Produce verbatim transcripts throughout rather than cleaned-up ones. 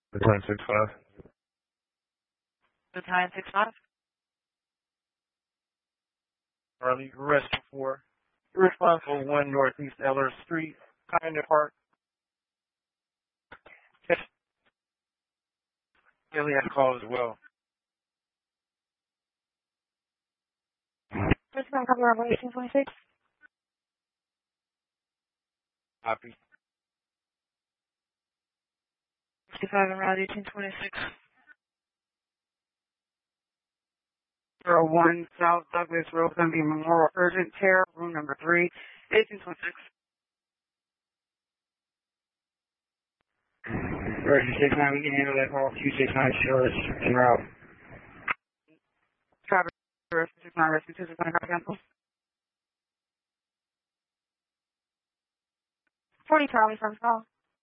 The nine six five. The nine six five. Charlie, rescue four. Responsible one Northeast Eller Street, Pioneer Park. Haley had a call as well. First back up around eighteen twenty-six. Copy. fifty-five around eighteen twenty-six. zero one South Douglas Road, going to be Memorial Urgent Care, room number three, eighteen twenty-six. Version six nine, we can handle that call. two six nine, Charlotte, en route. Travis, Rescue six nine, Rescue two six nine, copy cancel. forty Charlie, first call.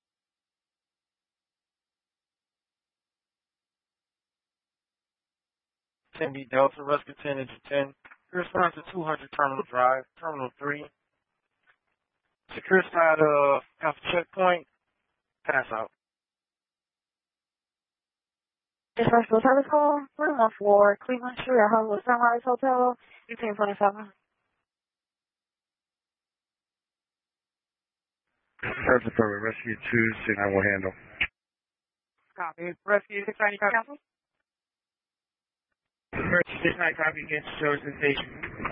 ten B Delta, Rescue ten into ten. Response to two hundred Terminal Drive, Terminal three. Secure side of Alpha Checkpoint. Pass out. Dispatch full service call, room one four, Cleveland Street, at Hollywood Sunrise Hotel, eighteen twenty-seven. Perfect, perfect. Rescue two six nine will handle. Copy. Rescue six ninety, copy cancel. Version six nine, copy against Charlotte Station.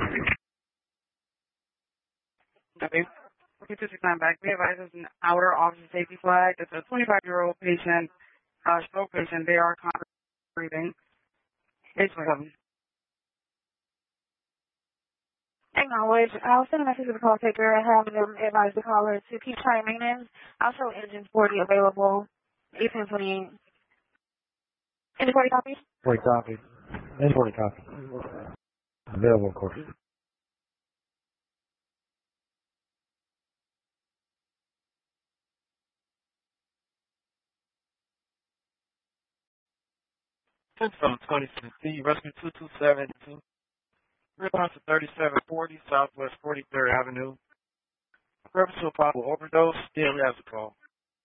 Copy. Rescue two six nine back. We advise us an outer officer safety flag. It's a twenty-five-year-old patient, uh, stroke patient. They are breathing. eight twenty-seven. Acknowledge. I'll send a message to the call taker and have them advise the caller to keep trying maintenance. I'll show engine forty available. eighteen twenty-eight. Engine forty copies? forty copy. And forty copy. Available, of course. ten from twenty-six C, Rescue two two seven. Response to thirty-seven forty Southwest forty-third Avenue. Purpose of possible overdose, still has a call.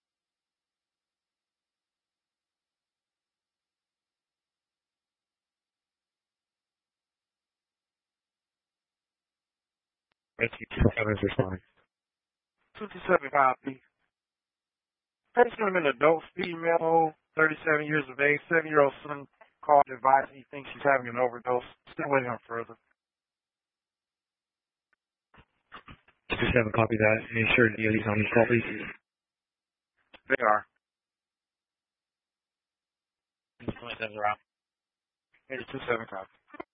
Rescue two seven is responding. two two seven copy. Patient, an adult female, thirty-seven years of age, seven-year-old son called to advise he thinks she's having an overdose. Still waiting on further. two two seven, copy that. Ensure D O D's on this call, please. They are. twenty-seven around. Here's two seven copy.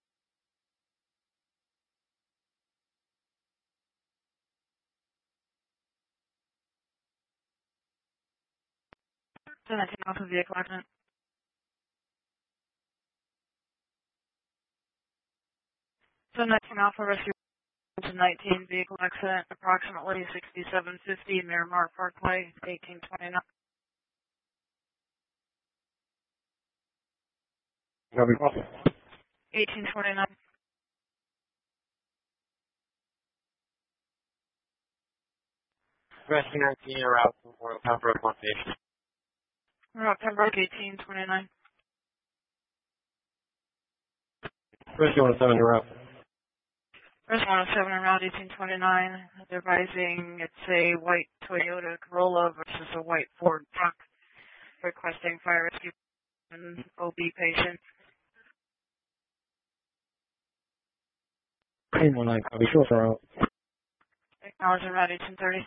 Send that to the vehicle accident. Send that to Alpha Rescue nineteen vehicle accident, approximately sixty-seven fifty Miramar Parkway, eighteen twenty-nine. Copy. eighteen twenty-nine. Rescue nineteen, en route to Memorial Pembroke location. Route Pembroke, eighteen twenty-nine. Rescue one oh seven, en route. Rescue one oh seven en route, eighteen twenty-nine. They're advising it's a white Toyota Corolla versus a white Ford truck. Requesting fire rescue and O B patient. ten one nine, copy. Short route. Acknowledge en route, eighteen thirty.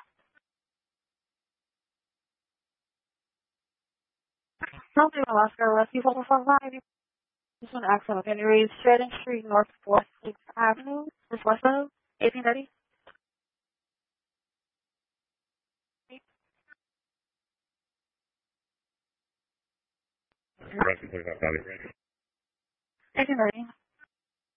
Something Alaska Rescue four four five. This one accident with injuries. Shredding Street, North fourth Avenue. This West Road, eighteen thirty. Rescue forty-five, copy. eighteen thirty.